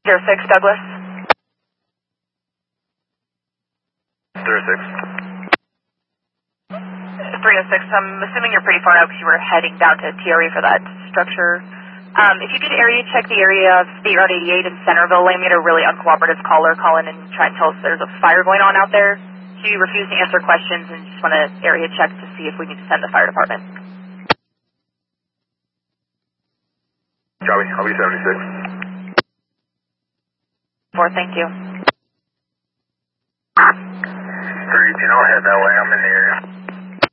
06, Douglas. 06. 306, I'm assuming you're pretty far out because you were heading down to TRE for that structure. If you could area check the area of State Route 88 in Centerville, Lane, we had a really uncooperative caller call in and try and tell us there's a fire going on out there. She refused to answer questions and just want to area check to see if we need to send the fire department. Copy, I'll be 76. 4, thank you. 318, I'll head that way, I'm in the area.